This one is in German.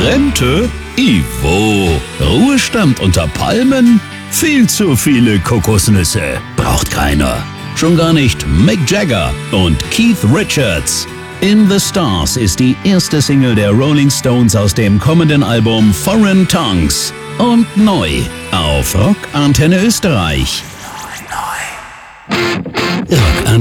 Rente? Ivo. Ruhestand unter Palmen? Viel zu viele Kokosnüsse. Braucht keiner. Schon gar nicht Mick Jagger und Keith Richards. In the Stars ist die erste Single der Rolling Stones aus dem kommenden Album Foreign Tongues. Und neu auf Rock Antenne Österreich. Rock Antenne.